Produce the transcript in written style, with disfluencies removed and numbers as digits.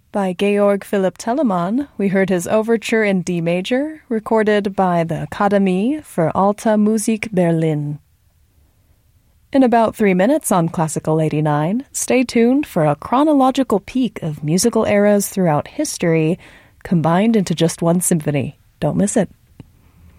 By Georg Philipp Telemann, we heard his overture in D major, recorded by the Akademie für Alte Musik Berlin. In about 3 minutes on Classical 89, stay tuned for a chronological peek of musical eras throughout history, combined into just one symphony. Don't miss it.